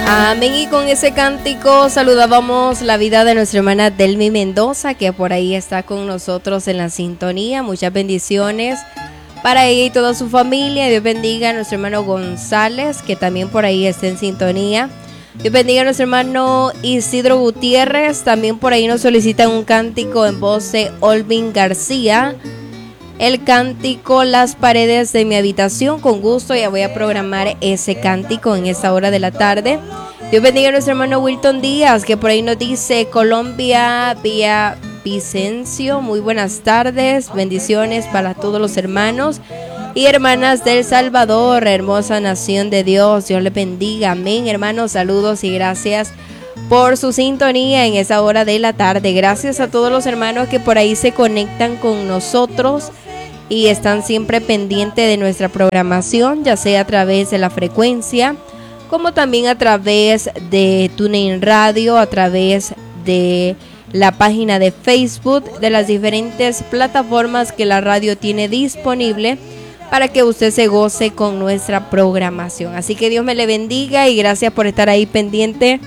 Amén. Y con ese cántico saludábamos la vida de nuestra hermana Delmi Mendoza, que por ahí está con nosotros en la sintonía. Muchas bendiciones para ella y toda su familia. Dios bendiga a nuestro hermano González, que también por ahí está en sintonía. Dios bendiga a nuestro hermano Isidro Gutiérrez. También por ahí nos solicitan un cántico en voz de Olvin García. El cántico Las paredes de mi habitación. Con gusto ya voy a programar ese cántico en esta hora de la tarde. Dios bendiga a nuestro hermano Wilton Díaz, que por ahí nos dice Colombia vía Vicencio. Muy buenas tardes, bendiciones para todos los hermanos y hermanas del Salvador, hermosa nación de Dios. Dios les bendiga, amén. Hermanos, saludos y gracias por su sintonía en esa hora de la tarde. Gracias a todos los hermanos que por ahí se conectan con nosotros y están siempre pendientes de nuestra programación, ya sea a través de la frecuencia, como también a través de TuneIn Radio, a través de la página de Facebook, de las diferentes plataformas que la radio tiene disponible para que usted se goce con nuestra programación. Así que Dios me le bendiga y gracias por estar ahí pendiente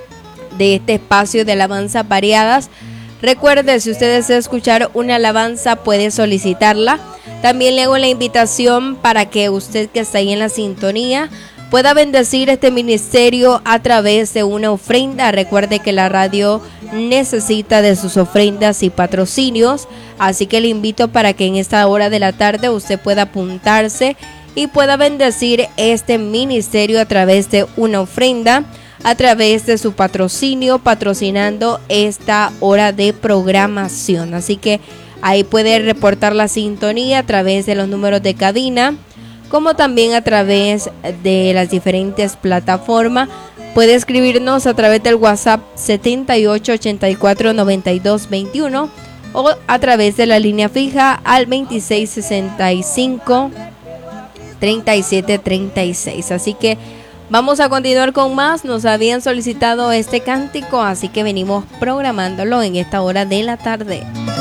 de este espacio de alabanzas variadas. Recuerde, si usted desea escuchar una alabanza, puede solicitarla. También le hago la invitación para que usted que está ahí en la sintonía pueda bendecir este ministerio a través de una ofrenda. Recuerde que la radio necesita de sus ofrendas y patrocinios, así que le invito para que en esta hora de la tarde usted pueda apuntarse y pueda bendecir este ministerio a través de una ofrenda, a través de su patrocinio, patrocinando esta hora de programación. Así que ahí puede reportar la sintonía a través de los números de cabina, como también a través de las diferentes plataformas. Puede escribirnos a través del WhatsApp 78849221 o a través de la línea fija al 2665-3736. Así que vamos a continuar con más. Nos habían solicitado este cántico, así que venimos programándolo en esta hora de la tarde.